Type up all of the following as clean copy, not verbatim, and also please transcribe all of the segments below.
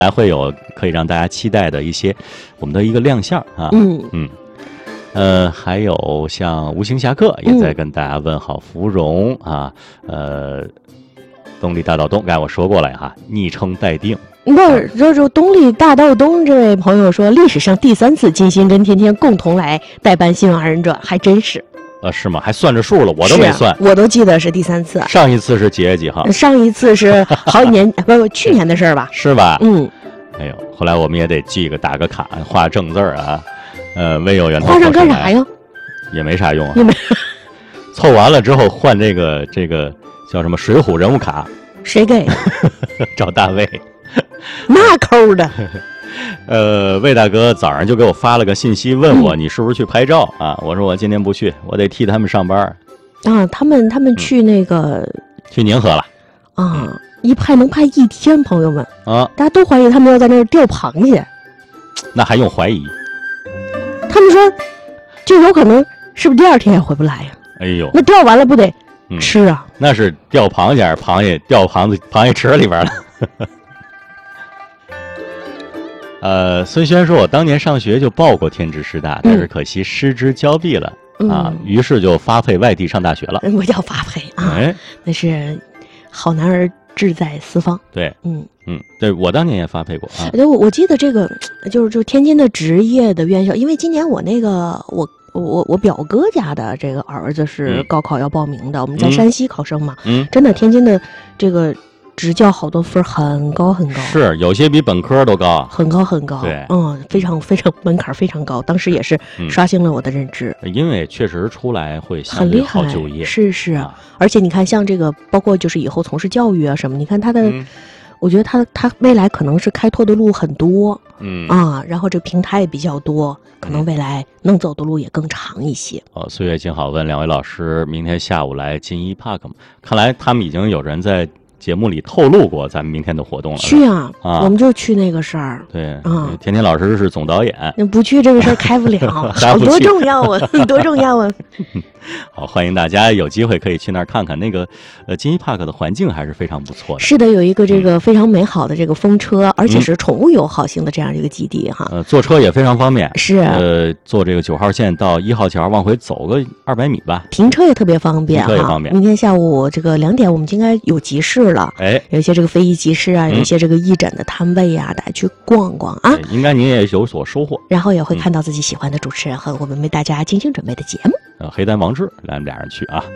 还会有可以让大家期待的一些我们的一个亮相啊。还有像无形侠客也在跟大家问好芙蓉啊，东丽大道东，刚才我说过了哈，昵称待定。 不是，就东丽大道东这位朋友说，历史上第3次金星跟天天共同来代班《新王二人转》，还真是。 是吗？还算着数了，我都没算， 我都记得是第3次。 上一次是几月几号？ 上一次是好几年，不，去年的事儿吧？ 是吧？哎呦，后来我们也得打个卡，画正字啊。未有源头。 画上干啥呀？ 也没啥用啊。 也没。 凑完了之后换这个叫什么水浒人物卡？ 谁给？ 找大卫。 那抠的。 魏大哥早上就给我发了个信息，问我你是不是去拍照啊？我说我今天不去，我得替他们上班。 啊，他们去那个去宁河了啊，一拍能拍1天，朋友们啊， 大家都怀疑他们要在那儿钓螃蟹。 那还用怀疑？ 他们说，就有可能是不是第2天也回不来呀？ 哎呦， 那钓完了不得吃啊？ 那是钓螃蟹，螃蟹掉螃蟹池里边了。孙轩说，我当年上学就报过天之师大，但是可惜失之交臂了啊，于是就发配外地上大学了。 不叫发配啊，那是好男儿志在四方。 对，对，我当年也发配过啊。 我记得这个就是天津的职业的院校，因为今年我那个我表哥家的这个儿子是高考要报名的，我们在山西考生嘛，真的天津的这个职教好多分很高很高， 是有些比本科都高， 很高很高。 对， 非常非常门槛非常高，当时也是刷新了我的认知。 因为确实出来会相对好就业， 是，而且你看像这个，包括就是以后从事教育啊什么，你看他的，我觉得他未来可能是开拓的路很多，然后这个平台也比较多，可能未来能走的路也更长一些。 岁月静好问2位老师，明天下午来金一 Park 吗？看来他们已经有人在节目里透露过咱们明天的活动了。 去啊，我们就去那个事儿。 对，甜甜老师是总导演， 不去这个事儿开不了，好多重要啊，多重要啊！ 好，欢迎大家有机会可以去那儿看看，那个金一 Park 的环境还是非常不错的。 是的，有一个这个非常美好的这个风车，而且是宠物友好型的这样一个基地哈。 坐车也非常方便， 是坐这个9号线到1号桥往回走个200米吧。 停车也特别方便， 停车也方便。 明天下午这个2点，我们应该有集市了，有一些这个非遗集市啊，有一些这个义诊的摊位啊，大家去逛逛啊。 应该您也有所收获， 然后也会看到自己喜欢的主持人和我们为大家精心准备的节目。 黑丹王志，咱们俩人去啊。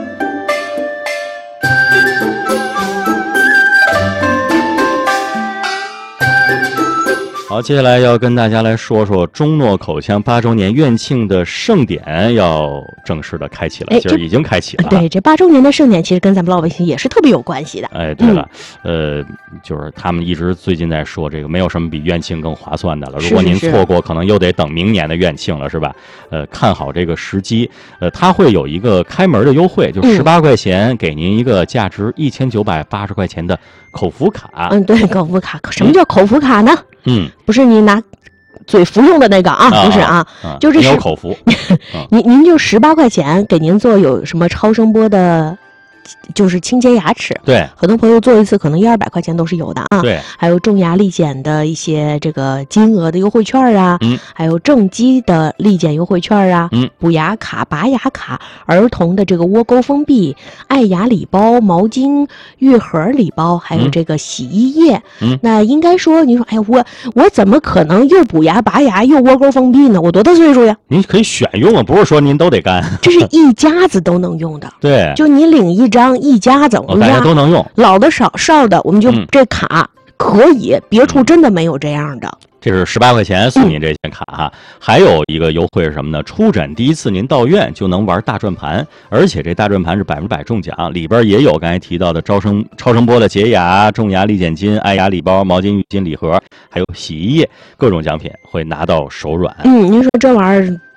好，接下来要跟大家来说说中诺口腔8周年院庆的盛典要正式的开启了，就是已经开启了。 对，这8周年的盛典其实跟咱们老百姓也是特别有关系的。 对了，就是他们一直最近在说这个没有什么比院庆更划算的了。如果您错过，可能又得等明年的院庆了，是吧？看好这个时机。它会有一个开门的优惠，就18块钱给您一个价值1980块钱的口服卡。 对，口服卡。什么叫口服卡呢？不是你拿嘴服用的那个啊，不是啊，就是有口服。 您就18块钱给您做有什么超声波的，就是清洁牙齿。 对， 很多朋友做一次可能100-200块钱都是有的啊。 对， 还有种牙力检的一些这个金额的优惠券啊，还有正畸的力检优惠券啊，补牙卡、拔牙卡，儿童的这个窝沟封闭、爱牙礼包、毛巾、玉盒礼包，还有这个洗衣液。那应该说，你说，哎呀，我怎么可能又补牙、拔牙又窝沟封闭呢？我多大岁数呀？ 您可以选用啊，不是说您都得干。 这是一家子都能用的。 对， 就你领一张，一家子，我们大家都能用， 老的少的，我们就这卡可以，别处真的没有这样的。 这是18块钱送您这些卡哈，还有一个优惠是什么呢？出诊第1次您到院就能玩大转盘，而且这大转盘是100%中奖，里边也有刚才提到的超声波的洁牙、种牙力检巾、爱牙礼包、毛巾、浴巾礼盒，还有洗衣液，各种奖品会拿到手软。 您说这玩意儿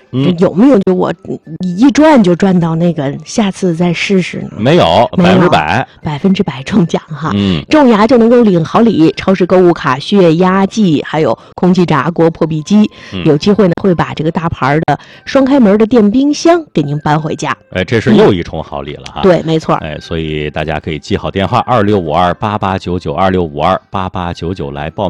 有没有就我一转就转到那个，下次再试试呢？ 没有，100% 中奖哈。中牙就能够领好礼，超市购物卡、血压计，还有空气炸锅、破壁机，有机会呢会把这个大牌的双开门的电冰箱给您搬回家。 这是又一重好礼了哈。 对，没错。 所以大家可以记好电话：26528899，26528899来报名。